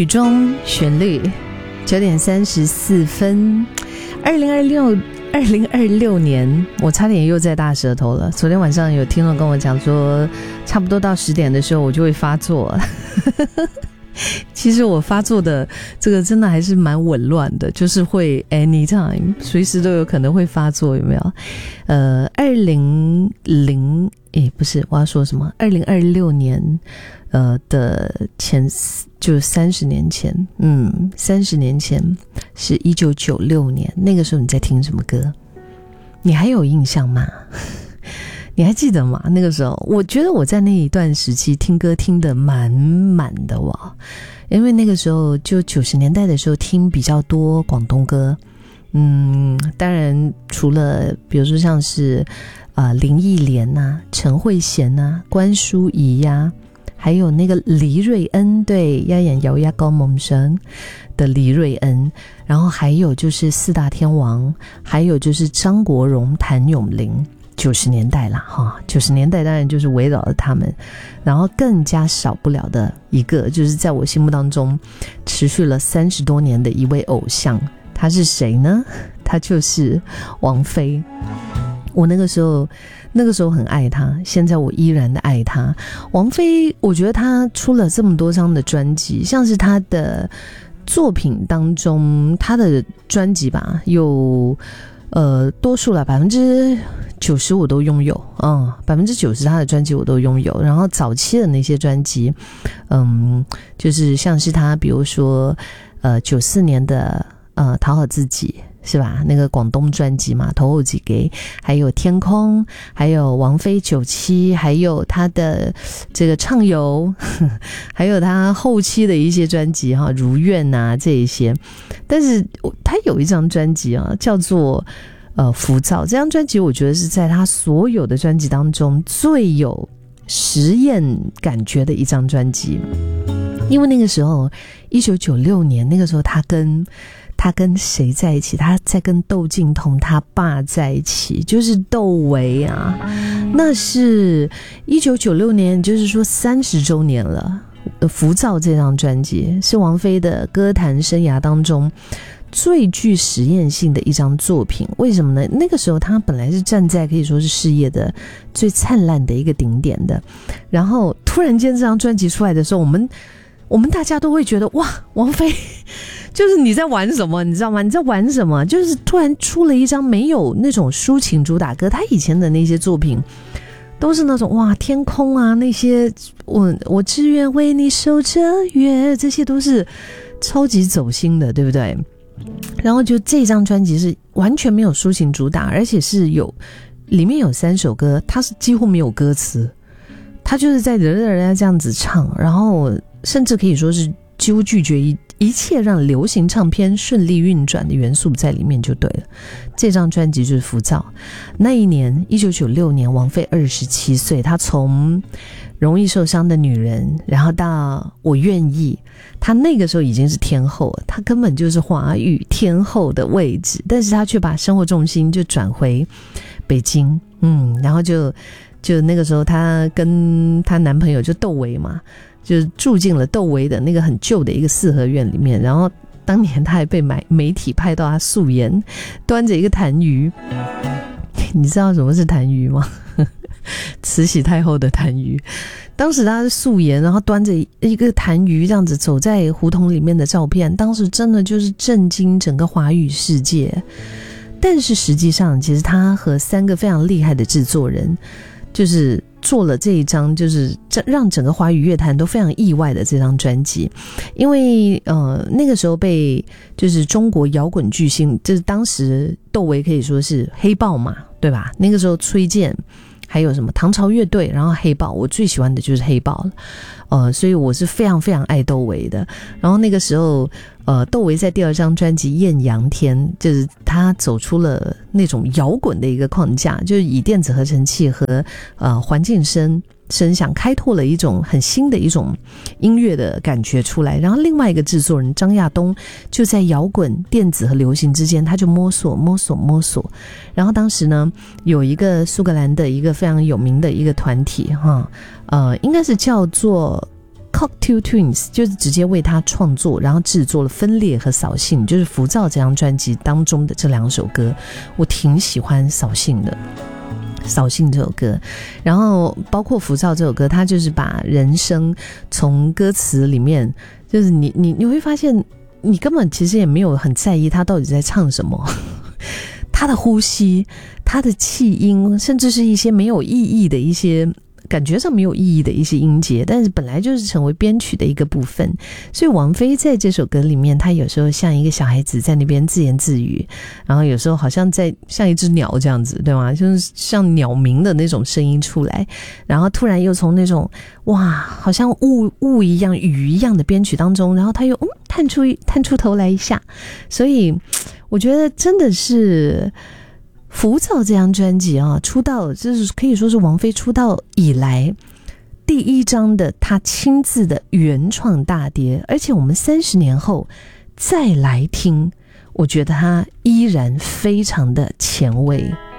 雨中旋律9:34。2026年，我差点又在大舌头了。昨天晚上有听众跟我讲说，差不多到10点的时候我就会发作。其实我发作的这个真的还是蛮紊乱的，就是会 anytime 随时都有可能会发作，有没有我要说什么2026年的前就30年前，30年前是1996年，那个时候你在听什么歌？你还有印象吗？你还记得吗？那个时候我觉得我在那一段时期听歌听得满满的哇，因为那个时候就90年代的时候听比较多广东歌，当然除了比如说像是林忆莲啊、陈慧娴啊、关淑怡呀，还有那个黎瑞恩，对，要演《摇呀高梦生》的黎瑞恩，然后还有就是四大天王，还有就是张国荣、谭咏麟。90年代啦，90年代当然就是围绕着他们，然后更加少不了的一个，就是在我心目当中持续了30多年的一位偶像，他是谁呢？他就是王菲。我那个时候很爱他，现在我依然的爱他。王菲，我觉得他出了这么多张的专辑，像是他的作品当中，他的专辑吧，有多数了90%我都拥有，90%他的专辑我都拥有。然后早期的那些专辑，就是像是他，比如说94年的讨好自己。是吧？那个广东专辑嘛，头后几给，还有天空，还有王菲97，还有他的这个畅游，还有他后期的一些专辑如愿啊这一些。但是他有一张专辑叫做浮躁，这张专辑我觉得是在他所有的专辑当中最有实验感觉的一张专辑。因为那个时候1996年，那个时候他跟谁在一起？他在跟窦靖童他爸在一起，就是窦唯啊。那是1996年，就是说30周年了。浮躁这张专辑是王菲的歌坛生涯当中最具实验性的一张作品。为什么呢？那个时候他本来是站在可以说是事业的最灿烂的一个顶点的，然后突然间这张专辑出来的时候，我们大家都会觉得哇，王菲就是你在玩什么，你知道吗？你在玩什么？就是突然出了一张没有那种抒情主打歌，他以前的那些作品都是那种哇天空啊，那些我只愿为你守着月，这些都是超级走心的，对不对？然后就这张专辑是完全没有抒情主打，而且是里面有3首歌，它是几乎没有歌词，他就是在人家这样子唱，然后甚至可以说是几乎拒绝一切让流行唱片顺利运转的元素在里面就对了。这张专辑就是浮躁。那一年1996年，王菲27岁，她从容易受伤的女人，然后到我愿意，她那个时候已经是天后了，她根本就是华语天后的位置，但是她却把生活重心就转回北京，然后就那个时候她跟她男朋友就窦唯嘛，就是住进了窦唯的那个很旧的一个4合院里面，然后当年他还被媒体拍到他素颜端着一个痰盂。你知道什么是痰盂吗？慈禧太后的痰盂。当时他是素颜，然后端着一个痰盂这样子走在胡同里面的照片，当时真的就是震惊整个华语世界。但是实际上其实他和3个非常厉害的制作人就是做了这一张就是让整个华语乐坛都非常意外的这张专辑。因为那个时候被就是中国摇滚巨星，就是当时窦唯可以说是黑豹嘛，对吧？那个时候崔健还有什么唐朝乐队，然后黑豹，我最喜欢的就是黑豹了，所以我是非常非常爱窦唯的。然后那个时候窦唯在第2张专辑《艳阳天》，就是他走出了那种摇滚的一个框架，就是以电子合成器和环境声响开拓了一种很新的一种音乐的感觉出来。然后另外一个制作人张亚东就在摇滚、电子和流行之间，他就摸索。然后当时呢，有一个苏格兰的一个非常有名的一个团体应该是叫做 Cocteau Twins 就是直接为他创作，然后制作了《分裂》和《扫兴》，就是《浮躁》这张专辑当中的这2首歌，我挺喜欢《扫兴》的。扫兴这首歌，然后包括浮躁这首歌，它就是把人声从歌词里面，就是你会发现你根本其实也没有很在意他到底在唱什么，他的呼吸，他的气音，甚至是一些没有意义的一些感觉上没有意义的一些音节，但是本来就是成为编曲的一个部分。所以王菲在这首歌里面，她有时候像一个小孩子在那边自言自语，然后有时候好像在像一只鸟这样子，对吗？就是像鸟鸣的那种声音出来，然后突然又从那种哇好像雾一样雨一样的编曲当中，然后她又探出头来一下。所以我觉得真的是浮躁这张专辑啊，出道就是可以说是王菲出道以来第一张的她亲自的原创大碟，而且我们30年后再来听，我觉得她依然非常的前卫。